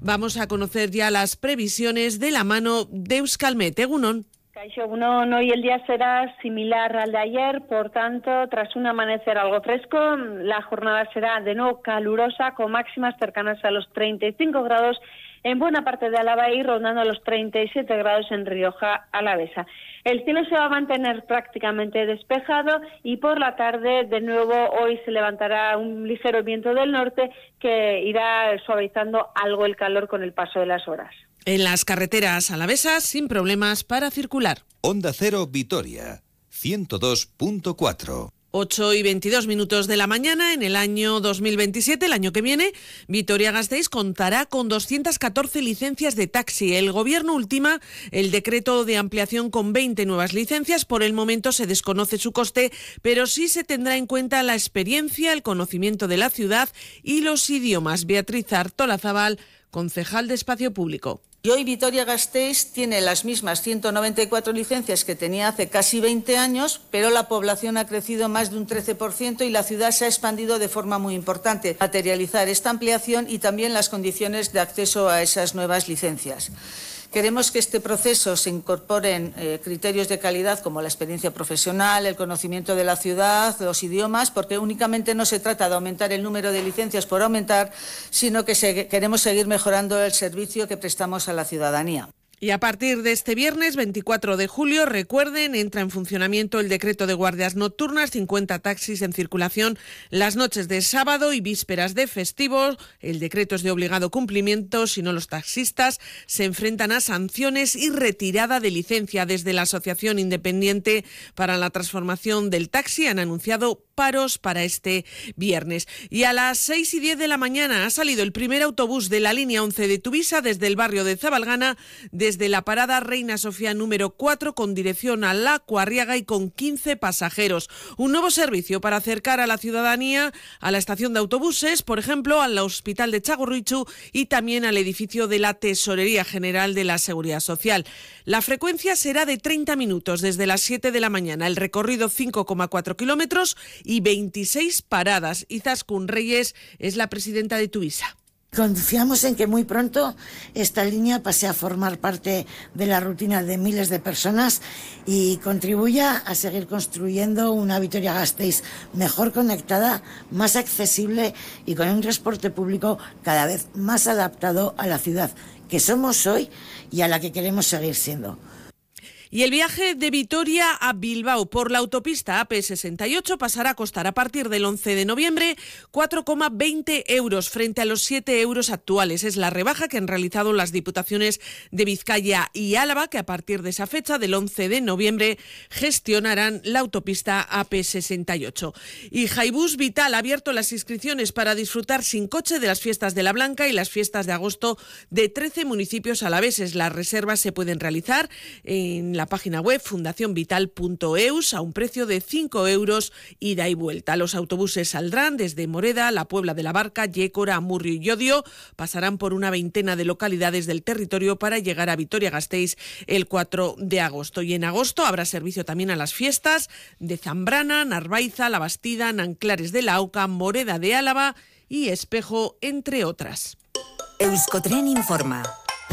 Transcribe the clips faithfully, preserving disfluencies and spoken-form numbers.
Vamos a conocer ya las previsiones de la mano de Euskalmet. Egunon. Caixo, Egunon, hoy el día será similar al de ayer, por tanto, tras un amanecer algo fresco, la jornada será de nuevo calurosa, con máximas cercanas a los treinta y cinco grados en buena parte de Álava y rondando los treinta y siete grados en Rioja Alavesa. El cielo se va a mantener prácticamente despejado y por la tarde, de nuevo, hoy se levantará un ligero viento del norte que irá suavizando algo el calor con el paso de las horas. En las carreteras alavesas, sin problemas para circular. Onda Cero Vitoria, ciento dos punto cuatro. ocho y veintidós minutos de la mañana. En el año dos mil veintisiete, el año que viene, Vitoria-Gasteiz contará con doscientas catorce licencias de taxi. El Gobierno ultima el decreto de ampliación con veinte nuevas licencias. Por el momento se desconoce su coste, pero sí se tendrá en cuenta la experiencia, el conocimiento de la ciudad y los idiomas. Beatriz Artolazabal, concejal de Espacio Público. Y hoy Vitoria-Gasteiz tiene las mismas ciento noventa y cuatro licencias que tenía hace casi veinte años, pero la población ha crecido más de un trece por ciento y la ciudad se ha expandido de forma muy importante. Materializar esta ampliación y también las condiciones de acceso a esas nuevas licencias. Queremos que este proceso se incorporen eh, criterios de calidad como la experiencia profesional, el conocimiento de la ciudad, los idiomas, porque únicamente no se trata de aumentar el número de licencias por aumentar, sino que se, queremos seguir mejorando el servicio que prestamos a la ciudadanía. Y a partir de este viernes veinticuatro de julio, recuerden, entra en funcionamiento el decreto de guardias nocturnas, cincuenta taxis en circulación las noches de sábado y vísperas de festivos. El decreto es de obligado cumplimiento, si no los taxistas se enfrentan a sanciones y retirada de licencia. Desde la Asociación Independiente para la Transformación del Taxi han anunciado paros para este viernes. Y a las seis y diez de la mañana ha salido el primer autobús de la línea once de Tuvisa desde el barrio de Zabalgana, desde la parada Reina Sofía número cuatro con dirección a La Cuarriaga y con quince pasajeros. Un nuevo servicio para acercar a la ciudadanía a la estación de autobuses, por ejemplo, al Hospital de Txagorritxu y también al edificio de la Tesorería General de la Seguridad Social. La frecuencia será de treinta minutos desde las siete de la mañana. El recorrido cinco coma cuatro kilómetros y veintiséis paradas. Izaskun Reyes es la presidenta de Tuvisa. Confiamos en que muy pronto esta línea pase a formar parte de la rutina de miles de personas y contribuya a seguir construyendo una Vitoria-Gasteiz mejor conectada, más accesible y con un transporte público cada vez más adaptado a la ciudad que somos hoy y a la que queremos seguir siendo. Y el viaje de Vitoria a Bilbao por la autopista A P sesenta y ocho pasará a costar a partir del once de noviembre cuatro coma veinte euros frente a los siete euros actuales. Es la rebaja que han realizado las diputaciones de Vizcaya y Álava, que a partir de esa fecha, del once de noviembre, gestionarán la autopista A P sesenta y ocho. Y Jaibus Vital ha abierto las inscripciones para disfrutar sin coche de las fiestas de la Blanca y las fiestas de agosto de trece municipios alaveses. Las reservas se pueden realizar en la La página web fundación vital punto eus a un precio de cinco euros ida y vuelta. Los autobuses saldrán desde Moreda, La Puebla de la Barca, Yécora, Amurrio y Llodio. Pasarán por una veintena de localidades del territorio para llegar a Vitoria-Gasteiz el cuatro de agosto. Y en agosto habrá servicio también a las fiestas de Zambrana, Narbaiza, La Bastida, Nanclares de la Oca, Moreda de Álava y Espejo, entre otras. Euskotren informa.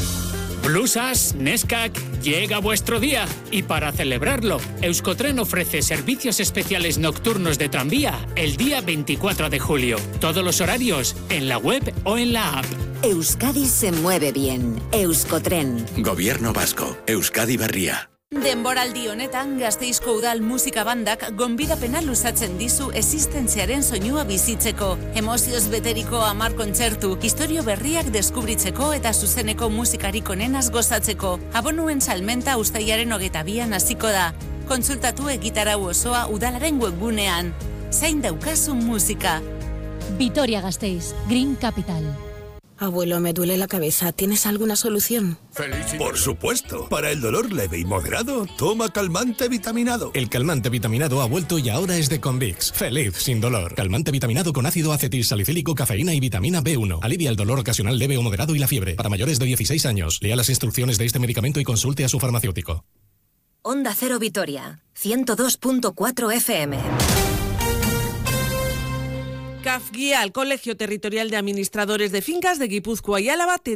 Blusas, Nescac, llega vuestro día y para celebrarlo, Euskotren ofrece servicios especiales nocturnos de tranvía el día veinticuatro de julio. Todos los horarios en la web o en la app. Euskadi se mueve bien. Euskotren. Gobierno Vasco. Euskadi Berria. Denboraldi honetan Gasteizko Udal Musika Bandak gonbidapena luzatzen dizu existentziaren soinua bizitzeko. Emozioz beteriko hamar kontzertu, historio berriak deskubritzeko eta zuzeneko musikarik onenaz gozatzeko. Abonuen salmenta uztailaren hogeita bian hasiko da. Kontsultatu egitarau osoa udalaren webgunean. Zain daukazu musika. Vitoria-Gasteiz, Green Capital. Abuelo, me duele la cabeza. ¿Tienes alguna solución? Por supuesto. Para el dolor leve y moderado, toma calmante vitaminado. El calmante vitaminado ha vuelto y ahora es de Convix. Feliz sin dolor. Calmante vitaminado con ácido acetilsalicílico, cafeína y vitamina B uno. Alivia el dolor ocasional leve o moderado y la fiebre. Para mayores de dieciséis años. Lea las instrucciones de este medicamento y consulte a su farmacéutico. Onda Cero Vitoria, ciento dos punto cuatro F M. CAF guía al Colegio Territorial de Administradores de Fincas de Guipúzcoa y Álava te